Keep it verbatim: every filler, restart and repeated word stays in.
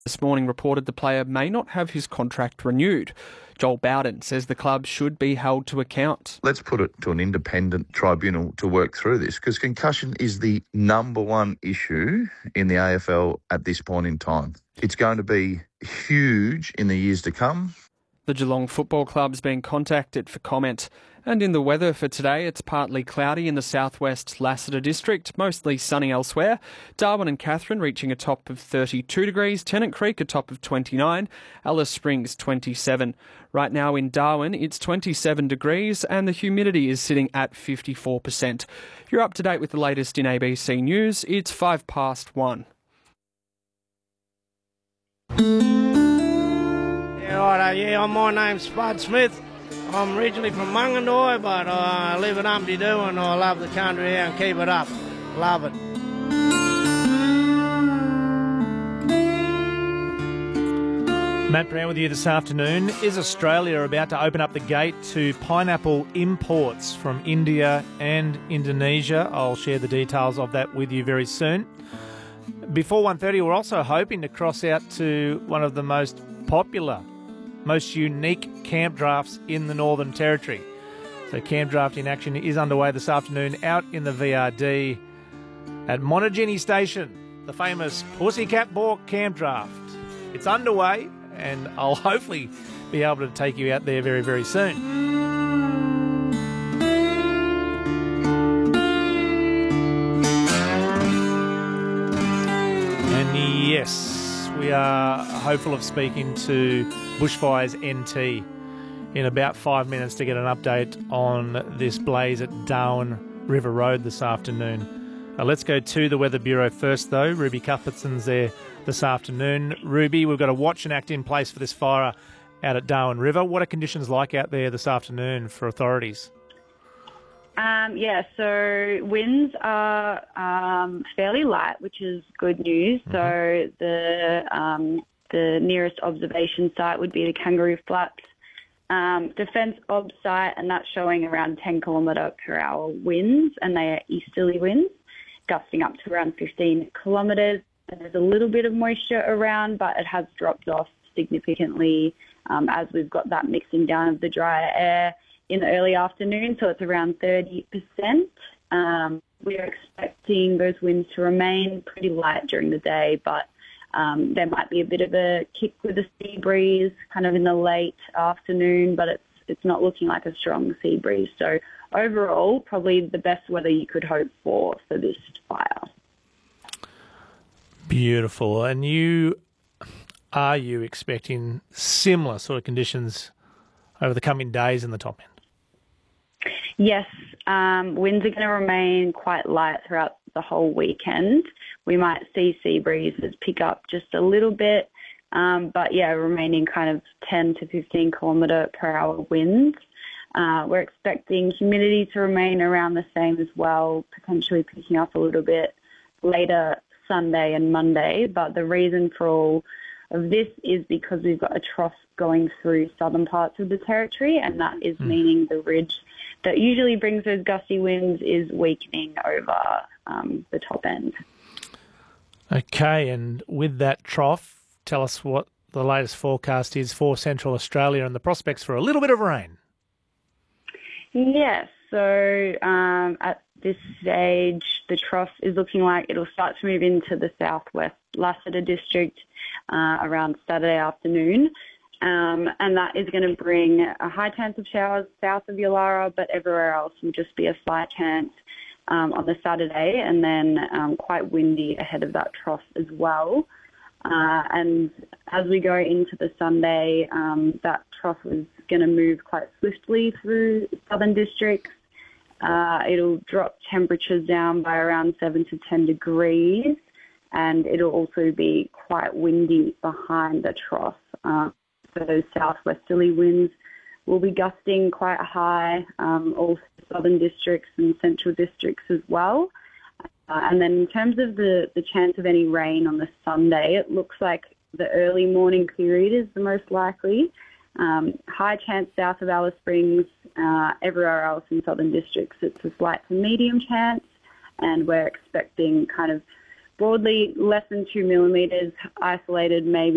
this morning reported the player may not have his contract renewed. Joel Bowden says the club should be held to account. Let's put it to an independent tribunal to work through this, because concussion is the number one issue in the A F L at this point in time. It's going to be huge in the years to come. The Geelong Football Club's been contacted for comment. And in the weather for today, it's partly cloudy in the southwest Lassiter district, mostly sunny elsewhere. Darwin and Katherine reaching a top of thirty-two degrees, Tennant Creek a top of twenty-nine, Alice Springs twenty-seven. Right now in Darwin, it's twenty-seven degrees and the humidity is sitting at fifty-four percent. You're up to date with the latest in A B C News. It's five past one. Yeah, right, yeah, my name's Spud Smith. I'm originally from Mungandoy, but uh, I live in Humpty Doo and I love the country here and keep it up. Love it. Matt Brown with you this afternoon. Is Australia about to open up the gate to pineapple imports from India and Indonesia? I'll share the details of that with you very soon. Before one thirty, we're also hoping to cross out to one of the most popular, most unique camp drafts in the Northern Territory. So camp draft in action is underway this afternoon out in the V R D at Monogeny Station, the famous Pussycat Bawk camp draft. It's underway and I'll hopefully be able to take you out there very, very soon. And yes, we are hopeful of speaking to Bushfires N T in about five minutes to get an update on this blaze at Darwin River Road this afternoon. Uh, let's go to the Weather Bureau first, though. Ruby Cuthbertson's there this afternoon. Ruby, we've got a watch and act in place for this fire out at Darwin River. What are conditions like out there this afternoon for authorities? Um, yeah, so winds are um, fairly light, which is good news. Mm-hmm. So the um, the nearest observation site would be the Kangaroo Flats um, Defence Ob site, and that's showing around ten kilometre per hour winds, and they are easterly winds, gusting up to around fifteen kilometres. And there's a little bit of moisture around, but it has dropped off significantly um, as we've got that mixing down of the drier air in the early afternoon, so it's around thirty percent. Um, we're expecting those winds to remain pretty light during the day, but um, there might be a bit of a kick with the sea breeze kind of in the late afternoon, but it's it's not looking like a strong sea breeze. So overall, probably the best weather you could hope for for this fire. Beautiful. And you, are you expecting similar sort of conditions over the coming days in the top end? Yes, um, winds are going to remain quite light throughout the whole weekend. We might see sea breezes pick up just a little bit, um, but yeah, remaining kind of ten to fifteen kilometre per hour winds. Uh, we're expecting humidity to remain around the same as well, potentially picking up a little bit later Sunday and Monday, but the reason for all of this is because we've got a trough going through southern parts of the territory, and that is mm. meaning the ridge that usually brings those gusty winds is weakening over um, the top end. Okay, and with that trough, tell us what the latest forecast is for Central Australia and the prospects for a little bit of rain. Yes, so um, at this stage, the trough is looking like it'll start to move into the southwest Lassiter district uh, around Saturday afternoon. Um, and that is going to bring a high chance of showers south of Yulara, but everywhere else will just be a slight chance um, on the Saturday, and then um, quite windy ahead of that trough as well. Uh, and as we go into the Sunday, um, that trough is going to move quite swiftly through southern districts. Uh, it'll drop temperatures down by around seven to ten degrees, and it'll also be quite windy behind the trough. Uh, so those southwesterly winds will be gusting quite high, um, all southern districts and central districts as well. Uh, and then in terms of the, the chance of any rain on the Sunday, it looks like the early morning period is the most likely. Um, high chance south of Alice Springs, uh, everywhere else in southern districts, it's a slight to medium chance, and we're expecting kind of broadly less than two millimetres, isolated maybe